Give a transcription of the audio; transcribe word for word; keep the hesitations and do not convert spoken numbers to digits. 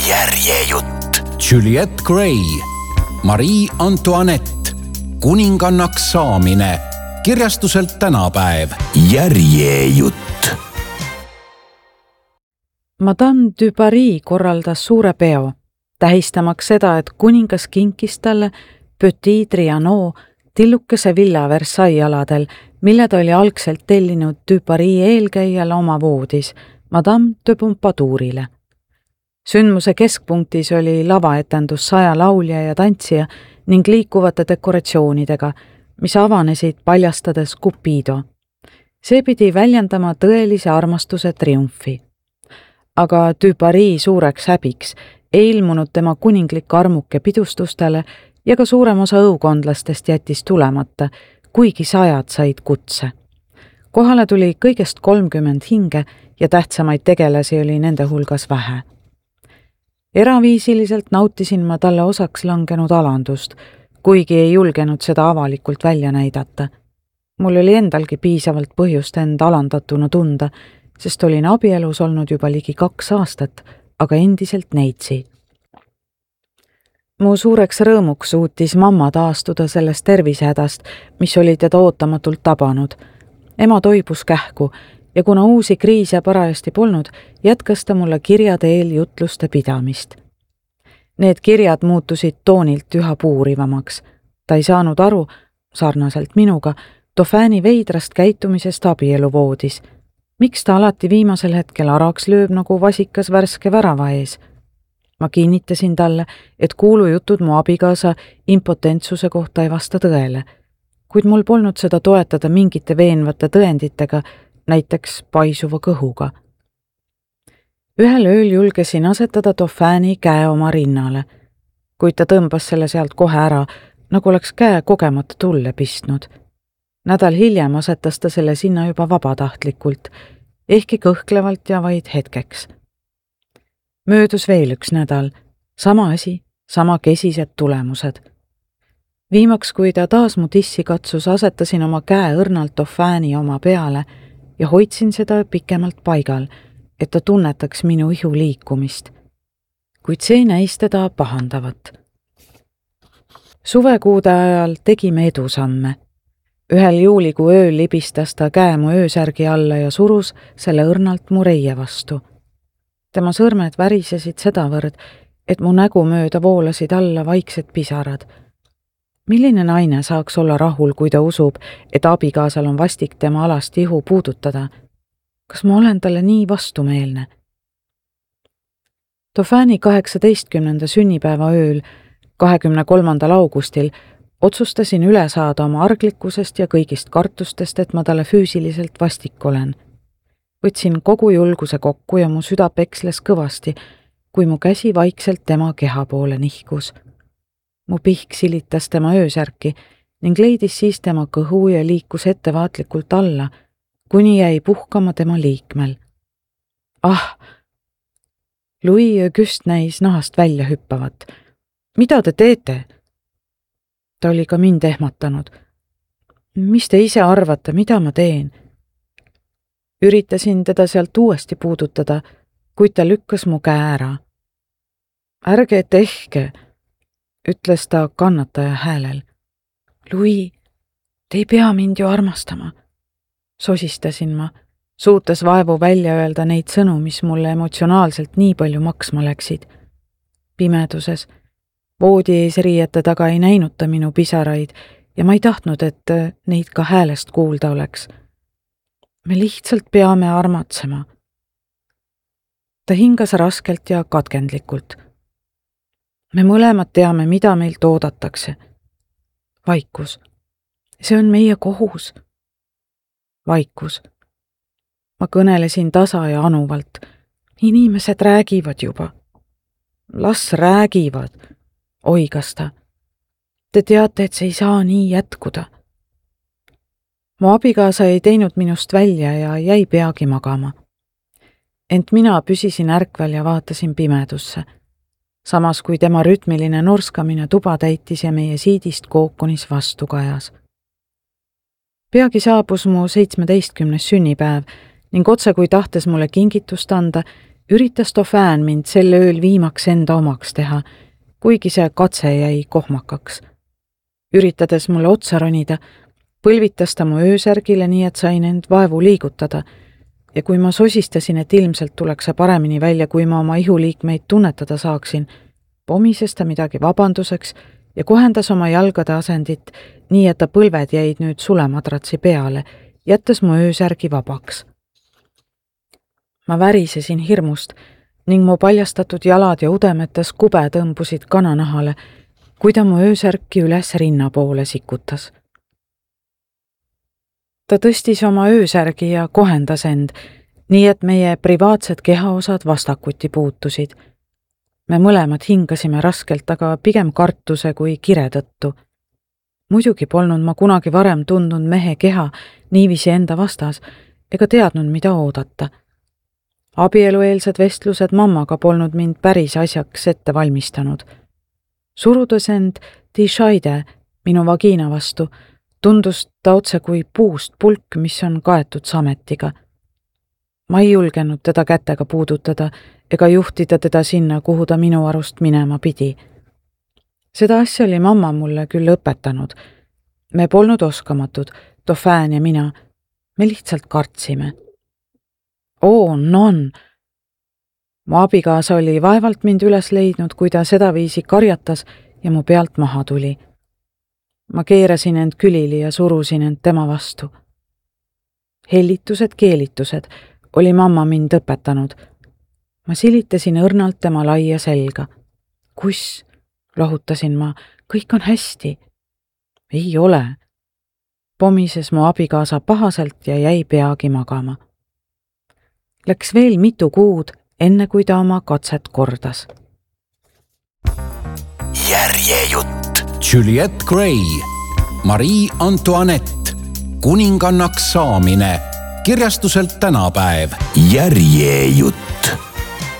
Järjejutt. Juliette Gray, Marie Antoinette, kuningannaks saamine, kirjastuselt Tänapäev. Järjejutt. Madame du Barry korraldas suure peo, tähistamaks seda, et kuningas kinkis talle Petit Trianon tillukese villa Versailles aladel, mille ta oli algselt tellinud du Barry eelkäijale oma voodis, Madame de Pompadourile. Sündmuse keskpunktis oli lavaetendus saja laulja ja tantsija ning liikuvate dekoratsioonidega, mis avanesid paljastades Cupido. See pidi väljendama tõelise armastuse triumfi. Aga du Barry suureks häbiks ei ilmunud tema kuninglik armuke pidustustele ja ka suurem osa õukondlastest jättis tulemata, kuigi sajad said kutse. Kohale tuli kõigest kolmkümmend hinge ja tähtsamaid tegelasi oli nende hulgas vähe. Eraviisiliselt nautisin ma talle osaks langenud alandust, kuigi ei julgenud seda avalikult välja näidata. Mul oli endalgi piisavalt põhjust end alandatuna tunda, sest olin abielus olnud juba ligi kaks aastat, aga endiselt neitsi. Mu suureks rõõmuks suutis mamma taastuda sellest tervisehädast, mis oli teda ootamatult tabanud. Ema toibus kähku ja kuna uusi kriise parajasti polnud, jätkas ta mulle kirja teel jutluste pidamist. Need kirjad muutusid toonilt üha puurivamaks. Ta ei saanud aru, sarnaselt minuga, Dauphini veidrast käitumisest abieluvoodis. Miks ta alati viimasel hetkel araks lööb nagu vasikas värske värava ees? Ma kinnitasin talle, et kuulujutud mu abikaasa impotentsuse kohta ei vasta tõele, kuid mul polnud seda toetada mingite veenvate tõenditega, näiteks paisuva kõhuga. Ühel ööl julgesin asetada Dauphini käe oma rinnale, kuid ta tõmbas selle sealt kohe ära, nagu oleks käe kogemata tulle pistnud. Nädal hiljem asetas ta selle sinna juba vabatahtlikult, ehkki kõhklevalt ja vaid hetkeks. Möödus veel üks nädal, sama asi, sama kesised tulemused. Viimaks, kui ta taas mu tissi katsus, asetasin oma käe õrnalt Dauphini oma peale ja hoidsin seda pikemalt paigal, et ta tunnetaks minu ihu liikumist. Kuid see näis teda pahandavat. Suvekuude ajal tegime edusamme. Ühel juulikuu ööl libistas ta käe mu öösärgi alla ja surus selle õrnalt mu reie vastu. Tema sõrmed värisesid sedavõrd, et mu nägu mööda voolasid alla vaiksed pisarad. Milline naine saaks olla rahul, kui ta usub, et abikaasal on vastik tema alast ihu puudutada? Kas ma olen talle nii vastumeelne? Dauphini kaheksateistkümnenda sünnipäeva ööl, kahekümne kolmandal augustil, otsustasin üle saada oma arglikkusest ja kõigist kartustest, et ma talle füüsiliselt vastik olen. Võtsin kogu julguse kokku ja mu süda peksles kõvasti, kui mu käsi vaikselt tema keha poole nihkus. Mu pihk silitas tema öösärki ning leidis siis tema kõhu ja liikus ettevaatlikult alla, kuni jäi puhkama tema liikmel. Ah! Louis Auguste näis nahast välja hüppavat. Mida te teete? Ta oli ka mind ehmatanud. Mis te ise arvate, mida ma teen? Üritasin teda sealt uuesti puudutada, kuid ta lükkas mu käe ära. Ärge tehke, ütles ta kannataja häälel. Louis, te ei pea mind ju armastama. Sosistasin ma, suutes vaevu välja öelda neid sõnu, mis mulle emotsionaalselt nii palju maksma läksid. Pimeduses, voodi ees riiete taga ei näinud ta minu pisaraid ja ma ei tahtnud, et neid ka häälest kuulda oleks. Me lihtsalt peame armatsema. Ta hingas raskelt ja katkendlikult. Me mõlemad teame, mida meilt oodatakse. Vaikus. See on meie kohus. Vaikus. Ma kõnelesin tasa ja anuvalt. Inimesed räägivad juba. Las räägivad, oigas ta. Te teate, et see ei saa nii jätkuda. Mu abikaasa ei teinud minust välja ja jäi peagi magama. Ent mina püsisin ärkvel ja vaatasin pimedusse. Samas kui tema rütmiline norskamine tuba täitis ja meie siidist kookonis vastu kajas. Peagi saabus mu seitsmeteistkümnes sünnipäev ning otse kui tahtes mulle kingitust anda, üritas Dauphin mind sel ööl viimaks enda omaks teha, kuigi see katse jäi kohmakaks. Üritades mulle otsa ronida, põlvitas ta mu öösärgile nii, et sain end vaevu liigutada ja kui ma sosistasin, et ilmselt tuleks see paremini välja, kui ma oma ihuliikmeid tunnetada saaksin, pomises ta midagi vabanduseks ja kohendas oma jalgade asendit nii, et ta põlved jäid nüüd sulemadratsi peale, jättes mu öösärgi vabaks. Ma värisesin hirmust ning mu paljastatud jalad ja udemetes kube tõmbusid kananahale, kui ta mu öösärki üles rinna poole sikutas. Ta tõstis oma öösärgi ja kohendas end, nii et meie privaatsed kehaosad vastakuti puutusid. Me mõlemad hingasime raskelt, aga pigem kartuse kui kire tõttu. Muidugi polnud ma kunagi varem tundnud mehe keha niiviisi enda vastas ega teadnud, mida oodata. Abielueelsed vestlused mammaga polnud mind päris asjaks ette valmistanud. Surudes end Die Scheide minu vagiina vastu, tundus ta otse kui puust pulk, mis on kaetud sametiga. Ma ei julgenud teda kätega puudutada ega juhtida teda sinna, kuhu ta minu arust minema pidi. Seda asja oli mamma mulle küll õpetanud. Me polnud oskamatud, Dauphin ja mina. Me lihtsalt kartsime. Oo, non! Mu abikaasa oli vaevalt mind üles leidnud, kui ta sedaviisi karjatas ja mu pealt maha tuli. Ma keerasin end külili ja surusin end tema vastu. Hellitused, keelitused oli mamma mind õpetanud. Ma silitasin õrnalt tema laia selga. Kus? Lohutasin ma. Kõik on hästi. Ei ole. Pomises mu abikaasa pahaselt ja jäi peagi magama. Läks veel mitu kuud, enne kui ta oma katset kordas. Järjejutt. Juliette Gray, Marie Antoinette, kuningannaks saamine, kirjastuselt tänapäev. Järjejutt.